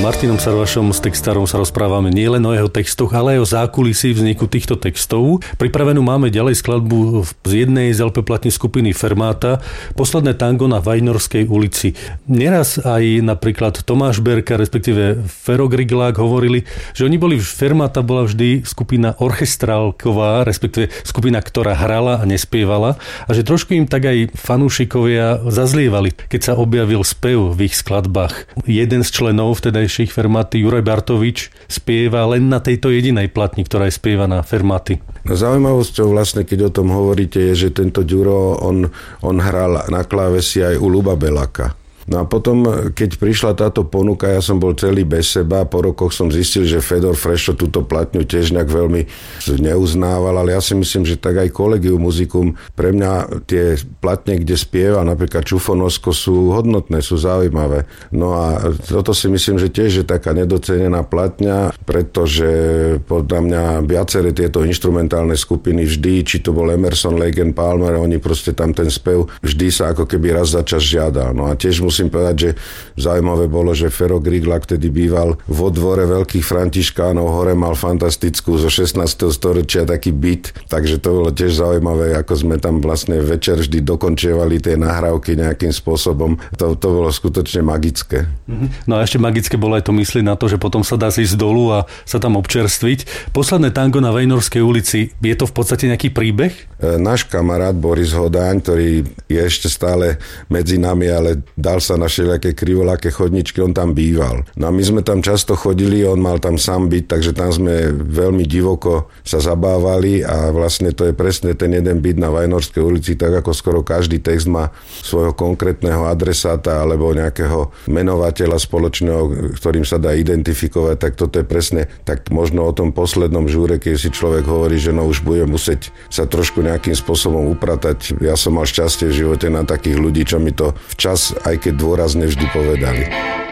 Martinom Sarvašom s textárom sa rozprávame nielen o jeho textoch, ale aj o zákulisí vzniku týchto textov. Pripravenú máme ďalej skladbu z jednej z LP platní skupiny Fermata, Posledné tango na Vajnorskej ulici. Neraz aj napríklad Tomáš Berka, respektíve Fero Griglák hovorili, že oni boli, Fermata bola vždy skupina orchestrálková, respektíve skupina, ktorá hrala a nespievala, a že trošku im tak aj fanúšikovia zazlievali, keď sa objavil spev v ich skladbách. Jeden z členov vtedajších Fermaty, Juraj Bartovič, spieva len na tejto jedinej platni, ktorá je spievaná Fermaty. No, zaujímavosťou vlastne, keď o tom hovoríte, je, že tento Ďuro, on hral na klávesi aj u Ľuba Belaka. No a potom, keď prišla táto ponuka, ja som bol celý bez seba, po rokoch som zistil, že Fedor Frešo túto platňu tiež nejak veľmi neuznával, ale ja si myslím, že tak aj Collegium Musicum, pre mňa tie platne, kde spieva napríklad Čufonosko, sú hodnotné, sú zaujímavé. No a toto si myslím, že tiež je taká nedocenená platňa, pretože podľa mňa viaceré tieto inštrumentálne skupiny vždy, či to bol Emerson, Lake & Palmer, oni proste tam ten spev vždy sa ako keby raz za čas žiadal. No a tiež musím povedať, že zaujímavé bolo, že Fero Griglák vtedy býval vo dvore veľkých františkánov, hore mal fantastickú zo 16. storočia taký byt, takže to bolo tiež zaujímavé, ako sme tam vlastne večer vždy dokončievali tie nahrávky nejakým spôsobom. To bolo skutočne magické. No a ešte magické bolo aj to myslieť na to, že potom sa dá ísť dolu a sa tam občerstviť. Posledné tango na Vajnorskej ulici, je to v podstate nejaký príbeh? Náš kamarát Boris Hodáň, ktorý je ešte stále medzi nami, ale dal sa na všelijaké krivoľaké chodničky, on tam býval. No a my sme tam často chodili, on mal tam sám byt, takže tam sme veľmi divoko sa zabávali a vlastne to je presne ten jeden byt na Vajnorskej ulici, tak ako skoro každý text má svojho konkrétneho adresáta alebo nejakého menovateľa spoločného, ktorým sa dá identifikovať, tak toto je presne tak možno o tom poslednom žúre, keď si človek hovorí, že no už bude musieť sa trošku nejakým spôsobom upratať. Ja som mal šťastie v živote na takých ľudí, čo mi to včas, aj keď dôrazne vždy povedali.